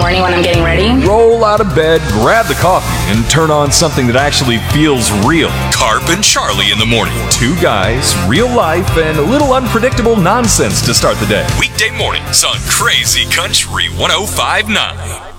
morning when I'm getting ready. Roll out of bed, grab the coffee, and turn on something that actually feels real. Carp and Charlie in the morning. Two guys, real life, and a little unpredictable nonsense to start the day. Weekday mornings on Crazy Country 105.9.